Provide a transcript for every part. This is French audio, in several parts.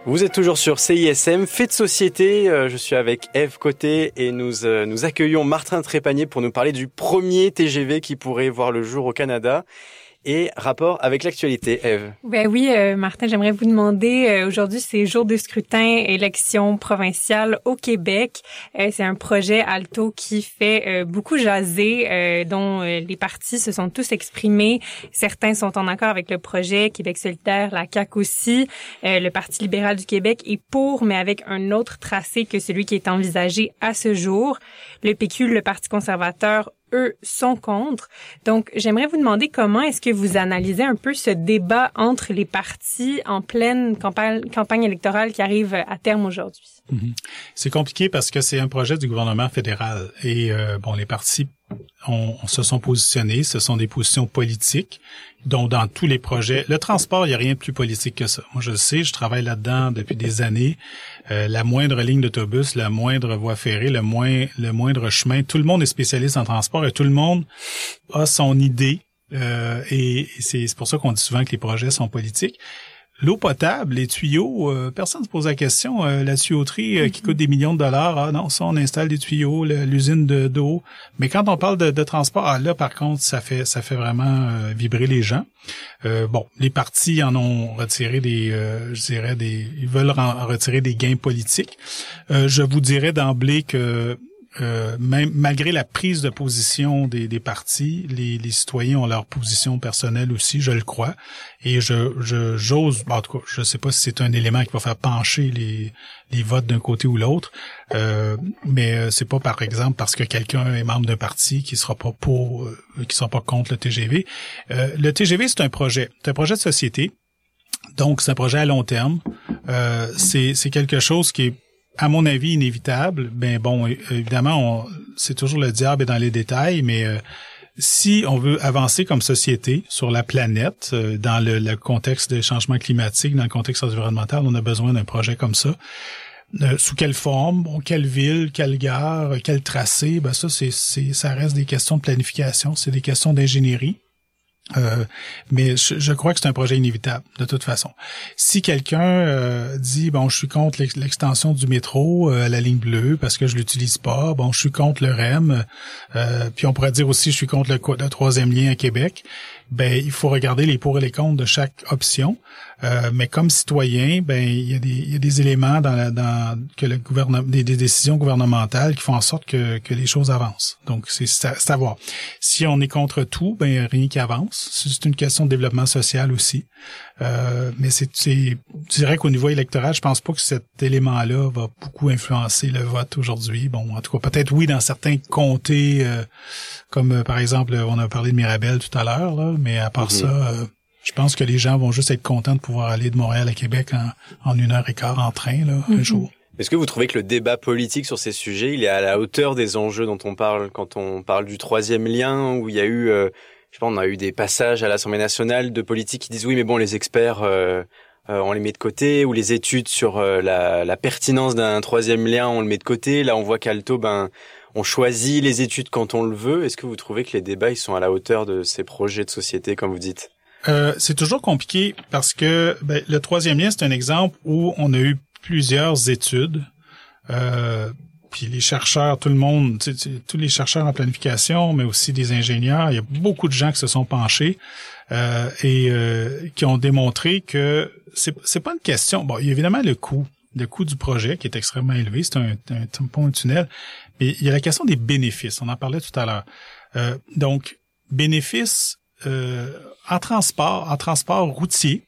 Vous êtes toujours sur CISM, Fait de société. Je suis avec Ève Côté et nous accueillons Martin Trépanier pour nous parler du premier TGV qui pourrait voir le jour au Canada. Et rapport avec l'actualité, Ève. Ben oui, Martin, j'aimerais vous demander, aujourd'hui c'est jour de scrutin, élection provinciale au Québec. C'est un projet Alto qui fait beaucoup jaser, dont les partis se sont tous exprimés. Certains sont en accord avec le projet, Québec solidaire, la CAQ aussi. Le Parti libéral du Québec est pour, mais avec un autre tracé que celui qui est envisagé à ce jour. Le PQ, le Parti conservateur, eux, sont contre. Donc, j'aimerais vous demander comment est-ce que vous analysez un peu ce débat entre les partis en pleine campagne électorale qui arrive à terme aujourd'hui? C'est compliqué parce que c'est un projet du gouvernement fédéral et les partis se sont positionnés, ce sont des positions politiques, dont dans tous les projets. Le transport, il n'y a rien de plus politique que ça. Moi, je le sais, je travaille là-dedans depuis des années. La moindre ligne d'autobus, la moindre voie ferrée, le moindre chemin, tout le monde est spécialiste en transport et tout le monde a son idée. Et c'est pour ça qu'on dit souvent que les projets sont politiques. L'eau potable, les tuyaux, personne ne se pose la question. La tuyauterie qui coûte des millions de dollars, ah non, ça on installe des tuyaux, l'usine d'eau. Mais quand on parle de transport, là par contre, ça fait vraiment vibrer les gens. Les partis en ont retiré ils veulent en retirer des gains politiques. Je vous dirais d'emblée que même malgré la prise de position des partis, les citoyens ont leur position personnelle aussi, je le crois. Et j'ose, en tout cas, je sais pas si c'est un élément qui va faire pencher les votes d'un côté ou l'autre, mais c'est pas par exemple parce que quelqu'un est membre d'un parti qui sera pas contre le TGV. Le TGV, c'est un projet de société, donc c'est un projet à long terme. C'est quelque chose qui est, à mon avis, inévitable. Évidemment, c'est toujours le diable est dans les détails, mais si on veut avancer comme société sur la planète, dans le contexte des changements climatiques, dans le contexte environnemental, on a besoin d'un projet comme ça. Sous quelle forme, quelle ville, quelle gare, quel tracé, ça reste des questions de planification, c'est des questions d'ingénierie. Mais je crois que c'est un projet inévitable de toute façon. Si quelqu'un dit je suis contre l'extension du métro à la ligne bleue parce que je l'utilise pas, je suis contre le REM, puis on pourrait dire aussi je suis contre le troisième lien à Québec. Il faut regarder les pour et les contre de chaque option. Mais comme citoyen, il y a des éléments que le gouvernement, des décisions gouvernementales qui font en sorte que les choses avancent. Donc c'est à voir. Si on est contre tout, il n'y a rien qui avance. C'est une question de développement social aussi. Mais je dirais qu'au niveau électoral, je pense pas que cet élément-là va beaucoup influencer le vote aujourd'hui. En tout cas, peut-être oui dans certains comtés, comme par exemple, on a parlé de Mirabel tout à l'heure, là, mais à part ça, je pense que les gens vont juste être contents de pouvoir aller de Montréal à Québec en 1h15 en train, là, un jour. Est-ce que vous trouvez que le débat politique sur ces sujets, il est à la hauteur des enjeux dont on parle quand on parle du troisième lien, où il y a eu, on a eu des passages à l'Assemblée nationale de politiques qui disent oui, mais bon, les experts, on les met de côté, ou les études sur la pertinence d'un troisième lien, on le met de côté. Là, on voit qu'Alto, on choisit les études quand on le veut. Est-ce que vous trouvez que les débats, ils sont à la hauteur de ces projets de société, comme vous dites? C'est toujours compliqué parce que le troisième lien, c'est un exemple où on a eu plusieurs études. Puis les chercheurs, tout le monde, tous les chercheurs en planification, mais aussi des ingénieurs, il y a beaucoup de gens qui se sont penchés et qui ont démontré que c'est pas une question. Il y a évidemment le coût du projet qui est extrêmement élevé, c'est un pont, un tunnel, mais il y a la question des bénéfices. On en parlait tout à l'heure. Donc bénéfices en transport routier.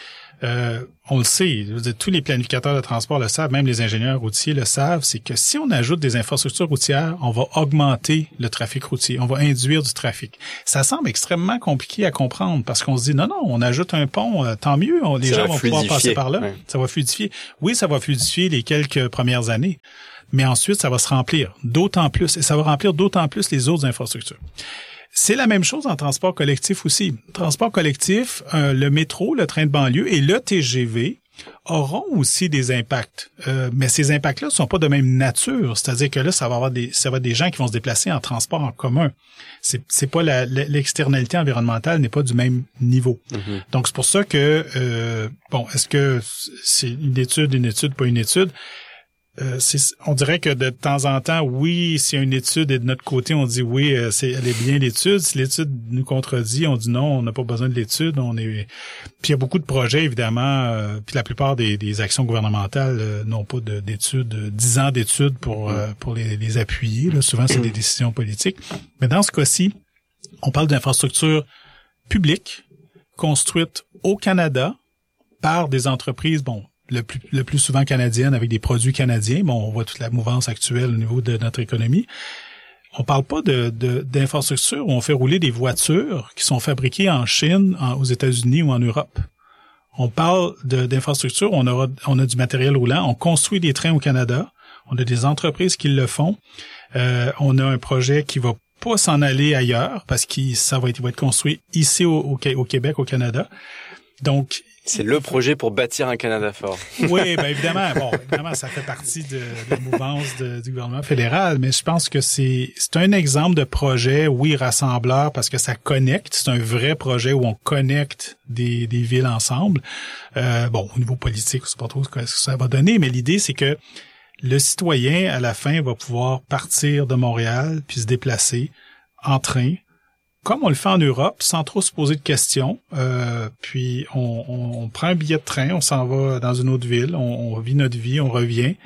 On le sait, tous les planificateurs de transport le savent, même les ingénieurs routiers le savent, c'est que si on ajoute des infrastructures routières, on va augmenter le trafic routier, on va induire du trafic. Ça semble extrêmement compliqué à comprendre parce qu'on se dit non, on ajoute un pont, tant mieux, les gens vont pouvoir passer par là, ouais. Ça va fluidifier. Oui, ça va fluidifier les quelques premières années, mais ensuite ça va se remplir d'autant plus et ça va remplir d'autant plus les autres infrastructures. C'est la même chose en transport collectif aussi. Transport collectif, le métro, le train de banlieue et le TGV auront aussi des impacts. Mais ces impacts-là ne sont pas de même nature. C'est-à-dire que là, ça va être des gens qui vont se déplacer en transport en commun. C'est pas l'externalité environnementale n'est pas du même niveau. Mm-hmm. Donc, c'est pour ça que, est-ce que c'est une étude, pas une étude? On dirait que de temps en temps, oui, s'il y a une étude et de notre côté, on dit oui, elle est bien l'étude. Si l'étude nous contredit, on dit non, on n'a pas besoin de l'étude. Puis il y a beaucoup de projets, évidemment, puis la plupart des actions gouvernementales n'ont pas d'études, 10 ans d'études pour les appuyer. Là. Souvent, c'est des décisions politiques. Mais dans ce cas-ci, on parle d'infrastructures publiques construites au Canada par des entreprises, le plus souvent canadienne avec des produits canadiens. On voit toute la mouvance actuelle au niveau de notre économie. On parle pas d'infrastructures où on fait rouler des voitures qui sont fabriquées en Chine, aux États-Unis ou en Europe. On parle d'infrastructures où on a du matériel roulant. On construit des trains au Canada. On a des entreprises qui le font. On a un projet qui va pas s'en aller ailleurs parce qu'il va être construit ici au Québec, au Canada. Donc, c'est le projet pour bâtir un Canada fort. Oui, évidemment. Évidemment, ça fait partie de la mouvance du gouvernement fédéral, mais je pense que c'est un exemple de projet, oui, rassembleur, parce que ça connecte. C'est un vrai projet où on connecte des villes ensemble. Au niveau politique, je sais pas trop ce que ça va donner, mais l'idée, c'est que le citoyen, à la fin, va pouvoir partir de Montréal puis se déplacer en train, comme on le fait en Europe, sans trop se poser de questions. Puis on prend un billet de train, on s'en va dans une autre ville, on vit notre vie, on revient.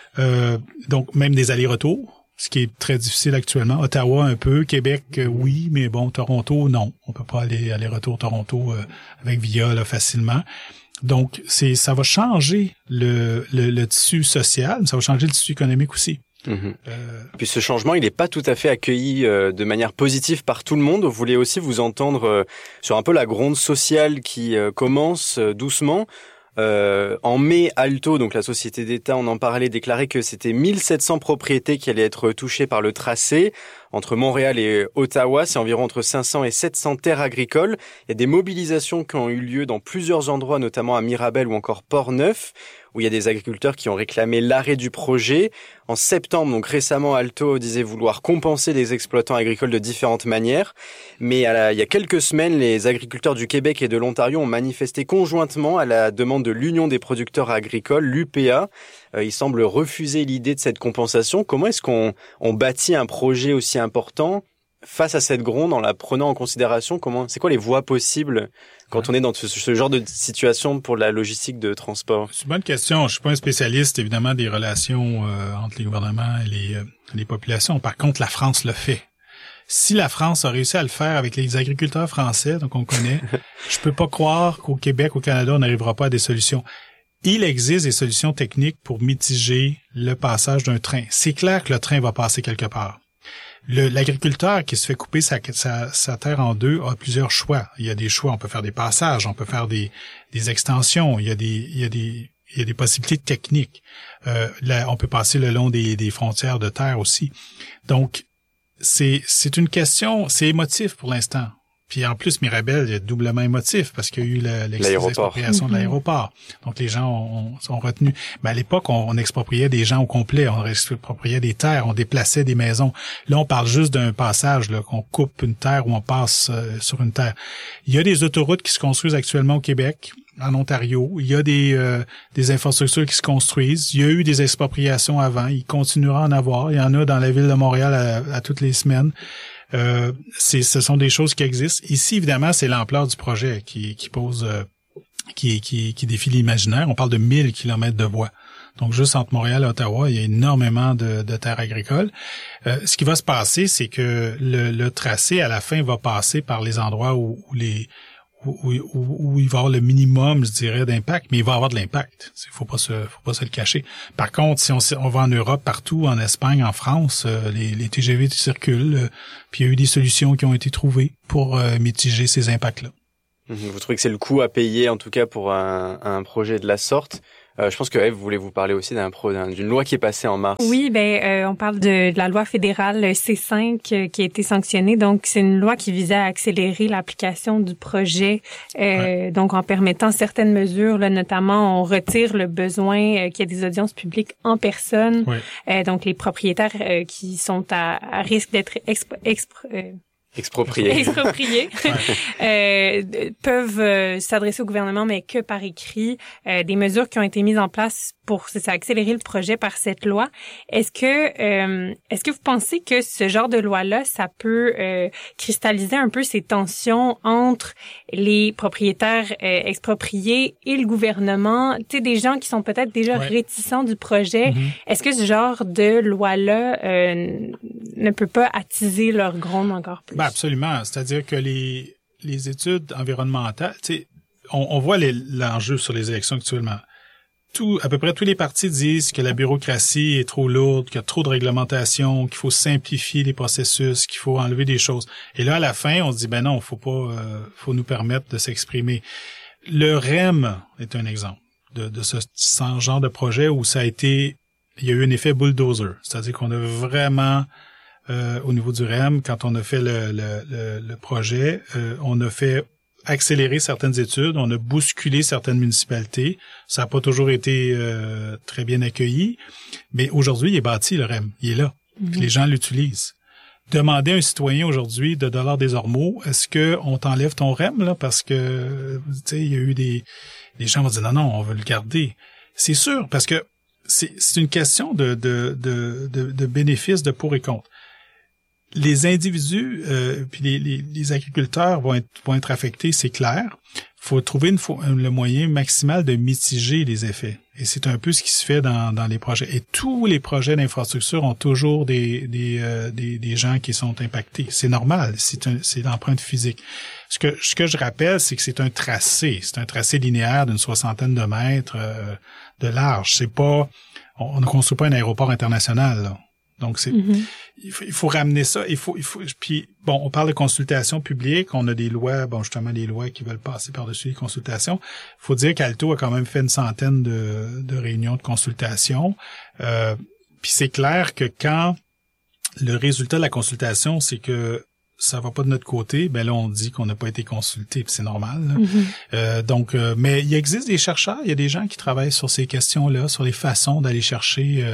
Donc même des allers-retours, ce qui est très difficile actuellement. Ottawa un peu, Québec oui, mais Toronto non. On peut pas aller-retour Toronto avec Via là, facilement. Donc ça va changer le tissu social, ça va changer le tissu économique aussi. Mmh. Puis ce changement, il n'est pas tout à fait accueilli de manière positive par tout le monde. Vous voulez aussi vous entendre sur un peu la gronde sociale qui commence doucement. En mai, Alto, donc la société d'État, on en parlait, déclarait que c'était 1700 propriétés qui allaient être touchées par le tracé. Entre Montréal et Ottawa, c'est environ entre 500 et 700 terres agricoles. Il y a des mobilisations qui ont eu lieu dans plusieurs endroits, notamment à Mirabel ou encore Port-Neuf, où il y a des agriculteurs qui ont réclamé l'arrêt du projet. En septembre, donc récemment, Alto disait vouloir compenser les exploitants agricoles de différentes manières. Mais il y a quelques semaines, les agriculteurs du Québec et de l'Ontario ont manifesté conjointement à la demande de l'Union des producteurs agricoles, l'UPA. Ils semblent refuser l'idée de cette compensation. Comment est-ce qu'on bâtit un projet aussi important face à cette gronde en la prenant en considération? C'est quoi les voies possibles quand on est dans ce genre de situation pour la logistique de transport? C'est une bonne question. Je suis pas un spécialiste, évidemment, des relations entre les gouvernements et les populations. Par contre, la France le fait. Si la France a réussi à le faire avec les agriculteurs français, donc on connaît, je peux pas croire qu'au Québec, au Canada, on n'arrivera pas à des solutions. Il existe des solutions techniques pour mitiger le passage d'un train. C'est clair que le train va passer quelque part. L'agriculteur qui se fait couper sa terre en deux a plusieurs choix. Il y a des choix, on peut faire des passages, on peut faire des extensions, il y a des possibilités techniques. On peut passer le long des frontières de terre aussi. Donc, c'est une question, c'est émotif pour l'instant. Puis en plus, Mirabel est doublement émotif parce qu'il y a eu l'expropriation de l'aéroport. Donc les gens sont retenus. Mais à l'époque, on expropriait des gens au complet, on expropriait des terres, on déplaçait des maisons. Là, on parle juste d'un passage, là, qu'on coupe une terre ou on passe sur une terre. Il y a des autoroutes qui se construisent actuellement au Québec, en Ontario. Il y a des infrastructures qui se construisent. Il y a eu des expropriations avant. Il continuera à en avoir. Il y en a dans la ville de Montréal à toutes les semaines. Ce sont des choses qui existent. Ici, évidemment, c'est l'ampleur du projet qui pose, qui défie l'imaginaire. On parle de 1000 kilomètres de voies. Donc, juste entre Montréal et Ottawa, il y a énormément de terres agricoles. Ce qui va se passer, c'est que le tracé, à la fin, va passer par les endroits où il va y avoir le minimum, je dirais, d'impact, mais il va y avoir de l'impact. Faut pas se le cacher. Par contre, si on va en Europe, partout, en Espagne, en France, les TGV circulent, puis il y a eu des solutions qui ont été trouvées pour mitiger ces impacts-là. Vous trouvez que c'est le coût à payer, en tout cas, pour un projet de la sorte? Je pense que Ève voulait vous parler aussi d'une loi qui est passée en mars. Oui, on parle de la loi fédérale C5 qui a été sanctionnée. Donc, c'est une loi qui visait à accélérer l'application du projet. Donc, en permettant certaines mesures, là, notamment, on retire le besoin qu'il y ait des audiences publiques en personne. Donc, les propriétaires qui sont à risque d'être expropriés peuvent s'adresser au gouvernement, mais que par écrit. Des mesures qui ont été mises en place pour accélérer le projet par cette loi. Est-ce que vous pensez que ce genre de loi-là, ça peut cristalliser un peu ces tensions entre les propriétaires expropriés et le gouvernement? Tu sais, des gens qui sont peut-être déjà réticents du projet. Est-ce que ce genre de loi-là ne peut pas attiser leur gronde encore plus? Absolument. C'est-à-dire que les études environnementales, tu sais, on voit l'enjeu sur les élections actuellement. À peu près tous les partis disent que la bureaucratie est trop lourde, qu'il y a trop de réglementation, qu'il faut simplifier les processus, qu'il faut enlever des choses. Et là, à la fin, on se dit, non, faut nous permettre de s'exprimer. Le REM est un exemple de ce genre de projet où il y a eu un effet bulldozer. C'est-à-dire qu'on a vraiment, au niveau du REM, quand on a fait le projet, on a fait accélérer certaines études, on a bousculé certaines municipalités. Ça n'a pas toujours été très bien accueilli, mais aujourd'hui, il est bâti, le REM. Il est là. Puis les gens l'utilisent. Demander à un citoyen aujourd'hui de $ des ormeaux, est-ce que on t'enlève ton REM, là, parce que, tu sais, il y a eu les gens vont dire non, on veut le garder. C'est sûr, parce que c'est une question de bénéfices, de pour et contre. Les individus puis les agriculteurs vont être affectés, c'est clair. Faut trouver le moyen maximal de mitiger les effets. Et c'est un peu ce qui se fait dans les projets. Et tous les projets d'infrastructure ont toujours des gens qui sont impactés. C'est normal, c'est l'empreinte physique. Ce que je rappelle, c'est que c'est un tracé linéaire d'une 60aine de mètres de large. C'est pas, on ne construit pas un aéroport international, là. Donc il faut ramener ça. Puis bon, on parle de consultation publique, on a des lois, justement des lois qui veulent passer par-dessus les consultations. Il faut dire qu'Alto a quand même fait une centaine de réunions de consultation. Puis c'est clair que quand le résultat de la consultation, c'est que ça va pas de notre côté, là on dit qu'on n'a pas été consulté, puis c'est normal. Mais il existe des chercheurs, il y a des gens qui travaillent sur ces questions-là, sur les façons d'aller chercher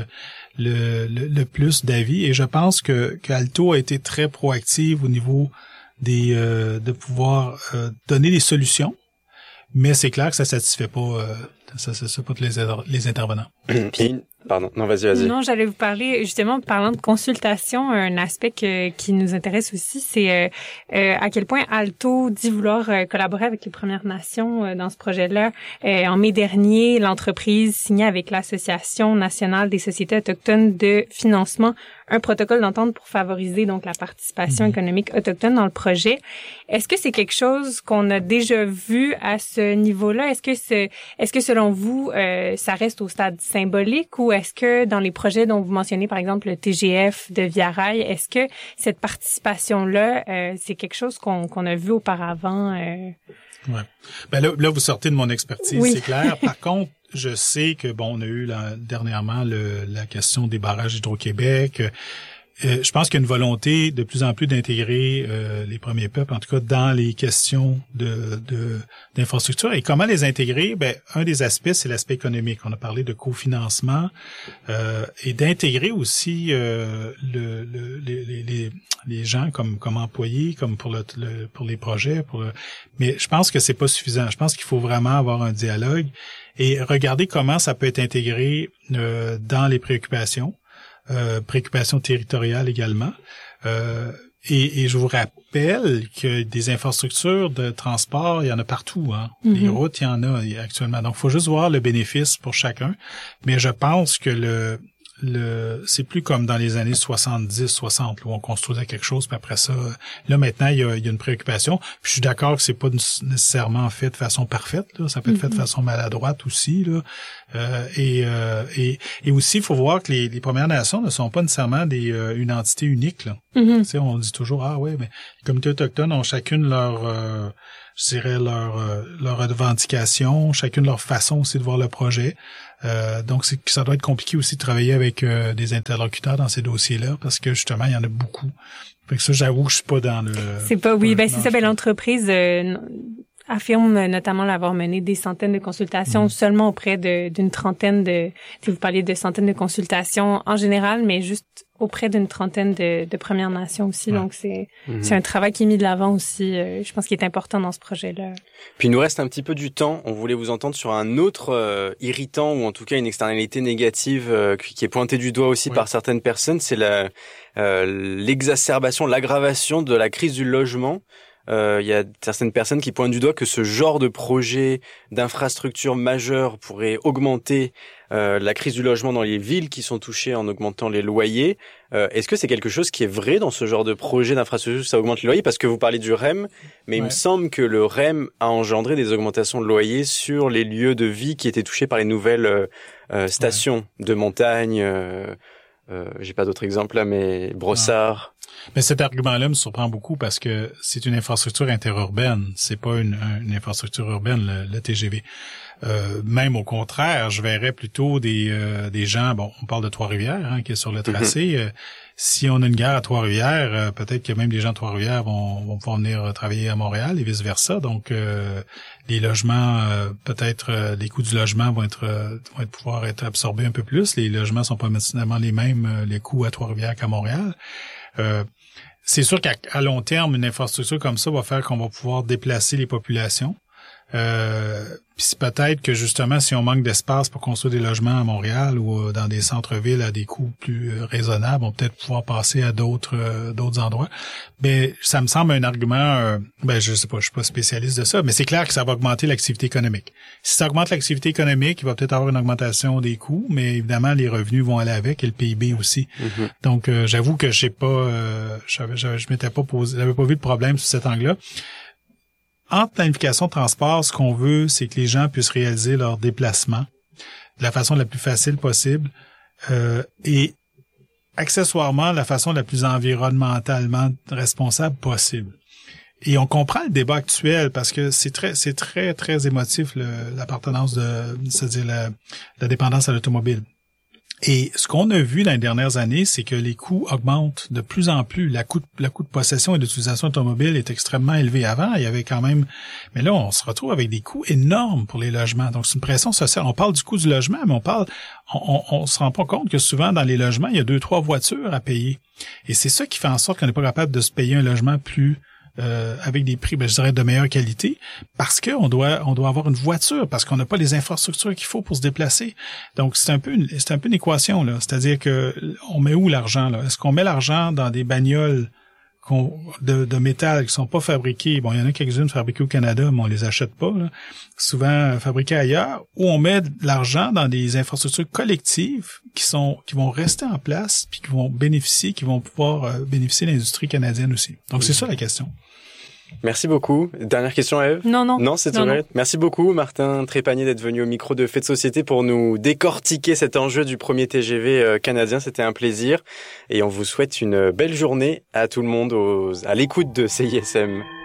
le plus d'avis, et je pense que Alto a été très proactive au niveau de pouvoir donner des solutions, mais c'est clair que ça satisfait pas tous les intervenants. Pardon, non, vas-y. Non, j'allais vous parler, justement, parlant de consultation, un aspect qui nous intéresse aussi, c'est à quel point Alto dit vouloir collaborer avec les Premières Nations dans ce projet-là. En mai dernier, l'entreprise signait avec l'Association nationale des sociétés autochtones de financement un protocole d'entente pour favoriser donc la participation économique autochtone dans le projet. Est-ce que c'est quelque chose qu'on a déjà vu à ce niveau-là? Est-ce que selon vous, ça reste au stade symbolique, ou est-ce que dans les projets dont vous mentionnez, par exemple le TGF de Via Rail, est-ce que cette participation-là, c'est quelque chose qu'on a vu auparavant? Ouais. Là, vous sortez de mon expertise, c'est clair. Par contre, je sais que on a eu dernièrement la question des barrages Hydro-Québec. Je pense qu'il y a une volonté de plus en plus d'intégrer les premiers peuples, en tout cas dans les questions d'infrastructure. Et comment les intégrer? Un des aspects, c'est l'aspect économique. On a parlé de cofinancement et d'intégrer aussi les gens comme employés, comme pour les projets. Mais je pense que c'est pas suffisant. Je pense qu'il faut vraiment avoir un dialogue et regarder comment ça peut être intégré dans les préoccupations territoriales également. Et je vous rappelle que des infrastructures de transport, il y en a partout, hein. Des routes, il y en a actuellement. Donc, il faut juste voir le bénéfice pour chacun. Mais je pense que c'est plus comme dans les années 70-60 où on construisait quelque chose, puis après ça, là maintenant il y a une préoccupation. Puis je suis d'accord que c'est pas nécessairement fait de façon parfaite, là, ça peut être fait de façon maladroite aussi, là. Et aussi il faut voir que les Premières Nations ne sont pas nécessairement une entité unique, là. Tu sais, on dit toujours mais les communautés autochtones ont chacune je dirais, leur revendication, chacune leur façon aussi de voir le projet. Donc, ça doit être compliqué aussi de travailler avec des interlocuteurs dans ces dossiers-là, parce que justement, il y en a beaucoup. Fait que ça, j'avoue que je suis pas dans le... C'est pas, oui, c'est ça, l'entreprise affirme notamment l'avoir mené des centaines de consultations seulement auprès d'une trentaine de... Si vous parlez de centaines de consultations en général, mais juste auprès d'une trentaine de Premières Nations aussi. Donc, c'est un travail qui est mis de l'avant aussi, je pense, qui est important dans ce projet-là. Puis, il nous reste un petit peu du temps. On voulait vous entendre sur un autre irritant, ou en tout cas une externalité négative qui est pointée du doigt aussi par certaines personnes. C'est l'exacerbation, l'aggravation de la crise du logement. Il y a certaines personnes qui pointent du doigt que ce genre de projet d'infrastructure majeure pourrait augmenter la crise du logement dans les villes qui sont touchées en augmentant les loyers. Est-ce que c'est quelque chose qui est vrai dans ce genre de projet d'infrastructure, ça augmente les loyers? Parce que vous parlez du REM, mais il me semble que le REM a engendré des augmentations de loyers sur les lieux de vie qui étaient touchés par les nouvelles stations de montagne. J'ai pas d'autres exemples là, mais Brossard. Mais cet argument-là me surprend beaucoup parce que c'est une infrastructure interurbaine, c'est pas une infrastructure urbaine, le TGV. Même au contraire, je verrais plutôt des gens, bon, on parle de Trois-Rivières, qui est sur le tracé. Si on a une gare à Trois-Rivières, peut-être que même les gens de Trois-Rivières vont pouvoir venir travailler à Montréal et vice-versa. Donc, les logements, peut-être les coûts du logement vont pouvoir être absorbés un peu plus. Les logements sont pas nécessairement les mêmes, les coûts à Trois-Rivières qu'à Montréal. C'est sûr qu'à long terme, une infrastructure comme ça va faire qu'on va pouvoir déplacer les populations. Puis c'est peut-être que justement, si on manque d'espace pour construire des logements à Montréal ou dans des centres-villes à des coûts plus raisonnables, on peut peut-être pouvoir passer à d'autres endroits. Mais ça me semble un argument, je sais pas, je suis pas spécialiste de ça, mais c'est clair que ça va augmenter l'activité économique. Si ça augmente l'activité économique, il va peut-être avoir une augmentation des coûts, mais évidemment, les revenus vont aller avec et le PIB aussi. Donc, j'avoue que je sais pas, j'avais pas vu de problème sur cet angle-là. En planification de transport, ce qu'on veut, c'est que les gens puissent réaliser leur déplacement de la façon la plus facile possible et accessoirement de la façon la plus environnementalement responsable possible. Et on comprend le débat actuel parce que c'est très, très émotif l'appartenance c'est-à-dire la dépendance à l'automobile. Et ce qu'on a vu dans les dernières années, c'est que les coûts augmentent de plus en plus. Le coût de possession et d'utilisation automobile est extrêmement élevé. Avant, il y avait quand même... Mais là, on se retrouve avec des coûts énormes pour les logements. Donc, c'est une pression sociale. On parle du coût du logement, mais on se rend pas compte que souvent, dans les logements, il y a 2-3 voitures à payer. Et c'est ça qui fait en sorte qu'on n'est pas capable de se payer un logement plus... avec des prix, je dirais, de meilleure qualité, parce qu'on doit avoir une voiture, parce qu'on n'a pas les infrastructures qu'il faut pour se déplacer. Donc, c'est un peu une équation, là. C'est-à-dire que on met où l'argent, là? Est-ce qu'on met l'argent dans des bagnoles de métal qui sont pas fabriquées? Bon, il y en a quelques-unes fabriquées au Canada, mais on les achète pas, là. Souvent fabriquées ailleurs. Ou on met de l'argent dans des infrastructures collectives qui vont rester en place, puis qui vont pouvoir bénéficier de l'industrie canadienne aussi. Donc, c'est ça la question. Merci beaucoup. Dernière question, Ève? Non, c'est tout vrai. Merci beaucoup, Martin Trépanier, d'être venu au micro de Fait de Société pour nous décortiquer cet enjeu du premier TGV canadien. C'était un plaisir. Et on vous souhaite une belle journée à tout le monde à l'écoute de CISM.